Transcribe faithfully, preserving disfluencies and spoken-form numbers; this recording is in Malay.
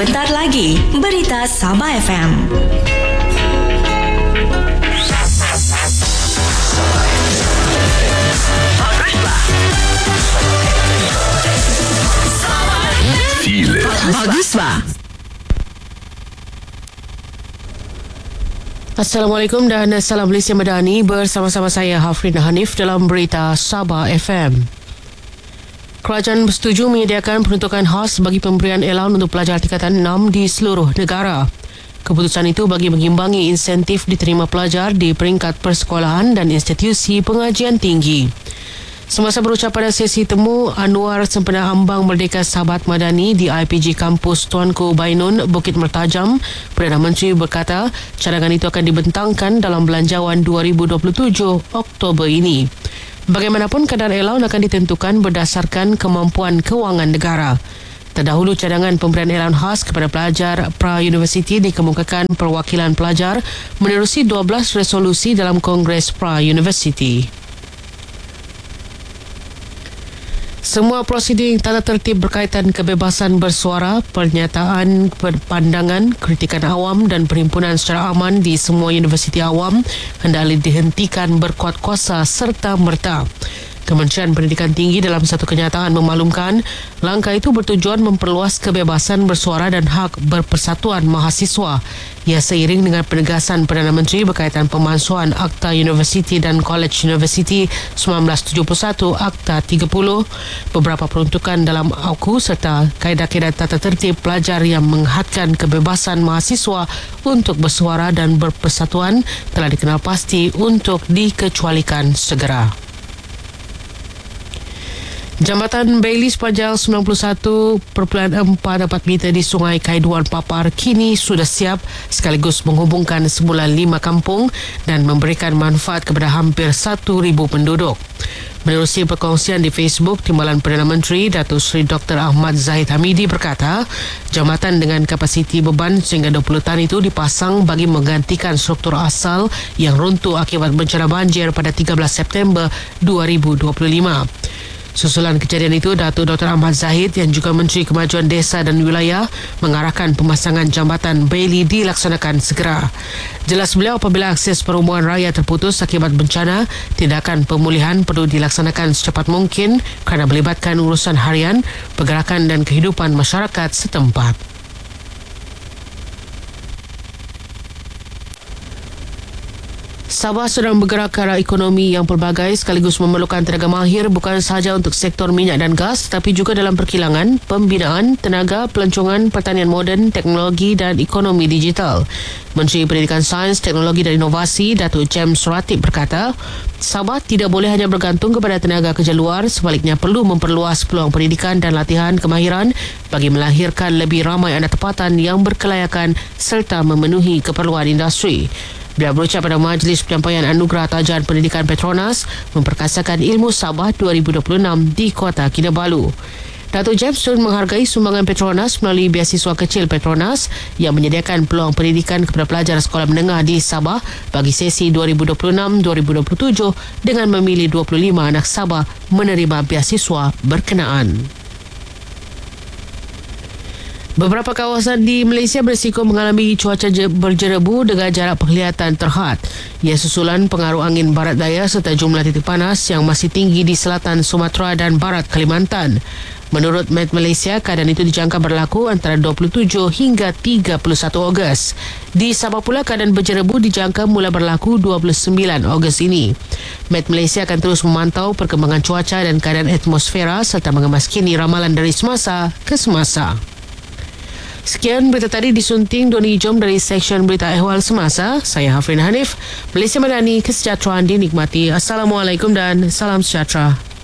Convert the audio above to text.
Sebentar lagi, Berita Sabah F M. Baguslah. Assalamualaikum dan salam Malaysia Madani, bersama-sama saya Hafrin Hanif dalam Berita Sabah F M. Kerajaan bersetuju menyediakan peruntukan khas bagi pemberian allowance untuk pelajar tingkatan enam di seluruh negara. Keputusan itu bagi mengimbangi insentif diterima pelajar di peringkat persekolahan dan institusi pengajian tinggi. Semasa berucap pada sesi temu Anwar Sempena Ambang Merdeka Sahabat Madani di I P G Kampus Tuanku Bainun, Bukit Mertajam, Perdana Menteri berkata cadangan itu akan dibentangkan dalam belanjawan dua ribu dua puluh tujuh Oktober ini. Bagaimanapun, kadar allowance akan ditentukan berdasarkan kemampuan kewangan negara. Terdahulu, cadangan pemberian allowance khas kepada pelajar pra-universiti dikemukakan perwakilan pelajar menerusi dua belas resolusi dalam Kongres pra-universiti. Semua prosiding tata tertib berkaitan kebebasan bersuara, pernyataan pandangan, kritikan awam dan perhimpunan secara aman di semua universiti awam hendaklah dihentikan berkuat kuasa serta merta. Kementerian Pendidikan Tinggi dalam satu kenyataan memaklumkan langkah itu bertujuan memperluas kebebasan bersuara dan hak berpersatuan mahasiswa. Ia seiring dengan penegasan Perdana Menteri berkaitan pemalsuan Akta Universiti dan College Universiti sembilan belas tujuh puluh satu Akta tiga puluh, beberapa peruntukan dalam A U K U serta kaedah-kaedah tata tertib pelajar yang menghadkan kebebasan mahasiswa untuk bersuara dan berpersatuan telah dikenal pasti untuk dikecualikan segera. Jambatan Bailey sepanjang sembilan puluh satu perpuluhan empat empat meter di Sungai Kaiduan Papar kini sudah siap sekaligus menghubungkan semula lima kampung dan memberikan manfaat kepada hampir satu ribu penduduk. Menerusi perkongsian di Facebook, Timbalan Perdana Menteri Datuk Seri Doktor Ahmad Zahid Hamidi berkata, jambatan dengan kapasiti beban sehingga dua puluh tan itu dipasang bagi menggantikan struktur asal yang runtuh akibat bencana banjir pada tiga belas September dua ribu dua puluh lima. Susulan kejadian itu, Datuk Doktor Ahmad Zahid yang juga Menteri Kemajuan Desa dan Wilayah mengarahkan pemasangan jambatan Bailey dilaksanakan segera. Jelas beliau, apabila akses perhubungan raya terputus akibat bencana, tindakan pemulihan perlu dilaksanakan secepat mungkin kerana melibatkan urusan harian, pergerakan dan kehidupan masyarakat setempat. Sabah sedang bergerak ke arah ekonomi yang pelbagai sekaligus memerlukan tenaga mahir bukan sahaja untuk sektor minyak dan gas tetapi juga dalam perkilangan, pembinaan, tenaga, pelancongan, pertanian moden, teknologi dan ekonomi digital. Menteri Pendidikan Sains, Teknologi dan Inovasi Datuk James Ratib berkata, Sabah tidak boleh hanya bergantung kepada tenaga kerja luar, sebaliknya perlu memperluas peluang pendidikan dan latihan kemahiran bagi melahirkan lebih ramai anak tempatan yang berkelayakan serta memenuhi keperluan industri. Beliau berucap pada Majlis Penyampaian Anugerah Tajaan Pendidikan Petronas memperkasakan ilmu Sabah dua ribu dua puluh enam di Kota Kinabalu. Datuk James turut menghargai sumbangan Petronas melalui beasiswa kecil Petronas yang menyediakan peluang pendidikan kepada pelajar sekolah menengah di Sabah bagi sesi dua ribu dua puluh enam dua ribu dua puluh tujuh dengan memilih dua puluh lima anak Sabah menerima beasiswa berkenaan. Beberapa kawasan di Malaysia berisiko mengalami cuaca berjerebu dengan jarak penglihatan terhad. Ia susulan pengaruh angin barat daya serta jumlah titik panas yang masih tinggi di selatan Sumatera dan barat Kalimantan. Menurut Met Malaysia, keadaan itu dijangka berlaku antara dua puluh tujuh hingga tiga puluh satu Ogos. Di Sabah pula, keadaan berjerebu dijangka mula berlaku dua puluh sembilan Ogos ini. Met Malaysia akan terus memantau perkembangan cuaca dan keadaan atmosfera serta mengemaskini ramalan dari semasa ke semasa. Sekian berita tadi disunting Doni Jom dari Seksyen Berita Ehwal Semasa. Saya Hafrin Hanif. Malaysia Madani, kesejahteraan dinikmati. Assalamualaikum dan salam sejahtera.